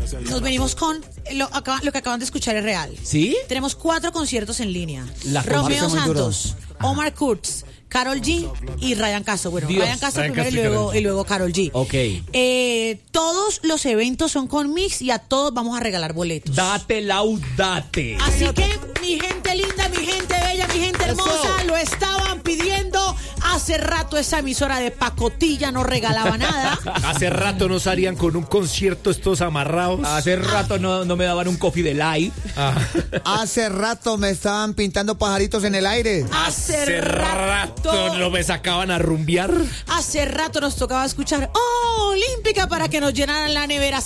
nos venimos con lo que acaban de escuchar es real. ¿Sí? Tenemos 4 conciertos en línea. La Romeo cosa muy Santos, Omar Kurz, Karol G y Ryan Castro. Bueno, Dios. Ryan Castro Ryan primero Castro y luego Karol G. Ok. Todos los eventos son con Mix y a todos vamos a regalar boletos. Date laudate. Así que, mi gente linda, mi gente bella, mi gente hermosa, lo estaban pidiendo. Hace rato esa emisora de pacotilla no regalaba nada. Hace rato nos harían con un concierto estos amarrados. Hace rato no me daban un coffee de live. Hace rato me estaban pintando pajaritos en el aire. Hace rato no me sacaban a rumbear. Hace rato nos tocaba escuchar Olímpica para que nos llenaran la nevera.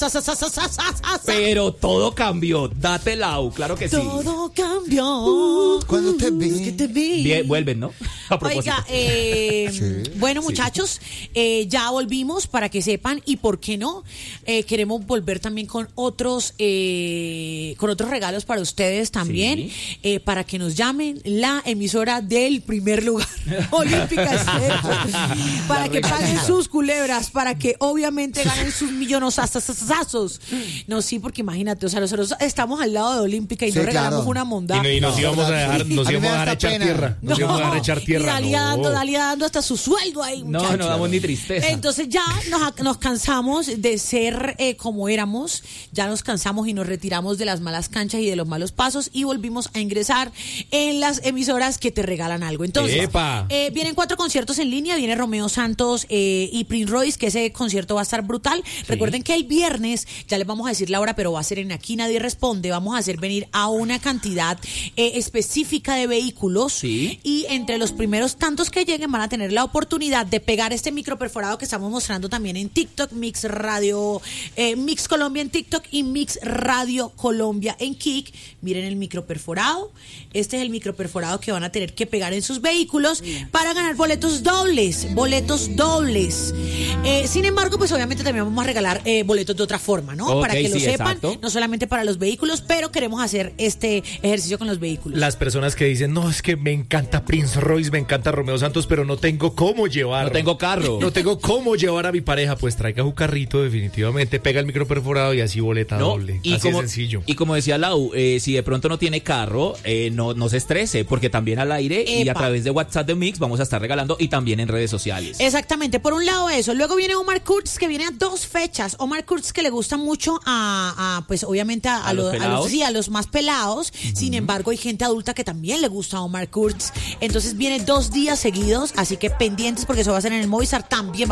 Pero todo cambió. Date lau, claro que sí. Todo cambió. Cuando te vi. Es que te vi. Bien, vuelven, ¿no? A propósito. Oiga, bueno, muchachos, ya volvimos para que sepan, y por qué no, queremos volver también con otros regalos para ustedes también, para que nos llamen la emisora del primer lugar, Olímpica Estéreo, para que paguen sus culebras, para que obviamente ganen sus millonosazos. No, sí, porque imagínate, o sea, nosotros estamos al lado de Olímpica y Sí, no regalamos claro. una mondada. Y nos íbamos a dejar, nos A mí me íbamos a da dejar hasta echar pena. tierra. Nos íbamos a dejar echar tierra. Y Dalía dando hasta su sueldo ahí, No, muchachos. no damos ni tristeza. Entonces ya nos cansamos de ser como éramos, ya nos cansamos y nos retiramos de las malas canchas y de los malos pasos y volvimos a ingresar en las emisoras que te regalan algo. Entonces, ¡epa! Vienen 4 conciertos en línea, viene Romeo Santos y Prince Royce, que ese concierto va a estar brutal. Recuerden que el viernes, ya les vamos a decir la hora, pero va a ser en Aquí Nadie Responde, vamos a hacer venir a una cantidad específica de vehículos. Sí. Y entre los primeros tantos que lleguen van a tener la oportunidad de pegar este micro perforado que estamos mostrando también en TikTok, Mix Radio, Mix Colombia en TikTok y Mix Radio Colombia en Kik. Miren el micro perforado. Este es el micro perforado que van a tener que pegar en sus vehículos para ganar boletos dobles. Sin embargo, pues obviamente también vamos a regalar boletos de otra forma, ¿no? Ok, para que lo sí, sepan, exacto. no solamente para los vehículos, pero queremos hacer este ejercicio con los vehículos. Las personas que dicen, no, es que me encanta Prince Royce, me encanta Romeo Santos, pero no tengo cómo llevar. No tengo carro. No tengo cómo llevar a mi pareja. Pues traiga su carrito, definitivamente. Pega el micro perforado y así boleta doble. Así de sencillo. Y como decía Lau, si de pronto no tiene carro, no se estrese, porque también al aire y a Epa. través de WhatsApp de Mix vamos a estar regalando y también en redes sociales. Exactamente, por un lado eso. Luego viene Omar Kurz, que viene a 2 fechas. Omar Kurz, que le gusta mucho pues obviamente a los pelados. a los más pelados. Sin embargo, hay gente adulta que también le gusta a Omar Kurz. Entonces viene 2 días seguidos, así que pendientes porque eso va a ser en el Movistar. También